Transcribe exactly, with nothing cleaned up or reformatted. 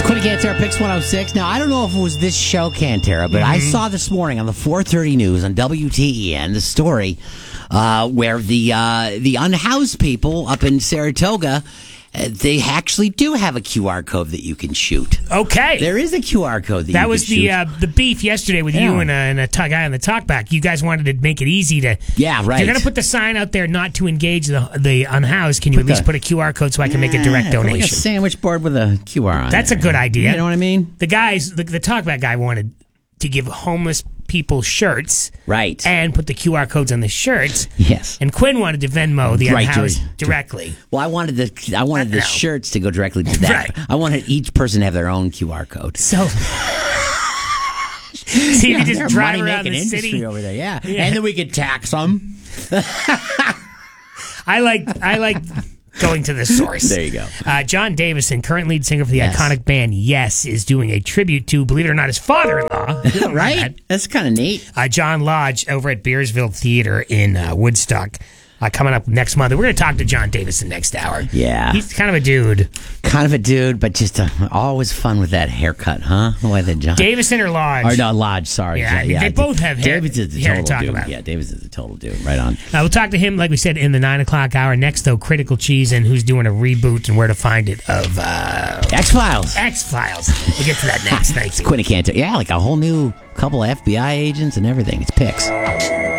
It's Quinn Cantera, Pix one oh six. Now, I don't know if it was this show, Cantera, but mm-hmm. I saw this morning on the four thirty news on W T E N the story uh, where the uh, the unhoused people up in Saratoga, uh, they actually do have a Q R code that you can shoot. Okay. There is a Q R code that, that you was can the shoot. Uh, the beef yesterday with yeah. you and a, and a t- guy on the talkback. You guys wanted to make it easy to... Yeah, right. If you're going to put the sign out there not to engage the the unhoused, can you put at least the, put a Q R code so I can yeah, make a direct donation? Like a sandwich board with a Q R on it. That's there. a good idea. You know what I mean? The guys, the, the talkback guy wanted to give homeless people shirts. Right. And put the Q R codes on the shirts. Yes. And Quinn wanted to Venmo the right, unhoused to, directly. Well, I wanted the I wanted the shirts to go directly to that. Right. I wanted each person to have their own Q R code. So... See, yeah, you could just drive around the industry city over there, yeah. yeah. And then we could tax them. I like I like going to the source. There you go. Uh, John Davison, current lead singer for the yes. iconic band Yes, is doing a tribute to, believe it or not, his father-in-law. Right? That. That's kind of neat. Uh, John Lodge over at Beersville Theater in uh, Woodstock. Uh, coming up next month. We're going to talk to John Davison next hour. Yeah. He's kind of a dude. Kind of a dude, but just uh, always fun with that haircut, huh? Why the John? Davison or Lodge? Or no, Lodge, sorry. Yeah, I mean, yeah they both have hair, Davidson's a hair total to talk dude. about. Yeah, Davidson's a total dude. Right on. Uh, we'll talk to him, like we said, in the nine o'clock hour. Next, though, Critical Cheese and who's doing a reboot and where to find it of uh, X-Files. X-Files. We'll get to that next. Thanks. Quinn Cantera. Yeah, like a whole new couple of F B I agents and everything. It's Pix.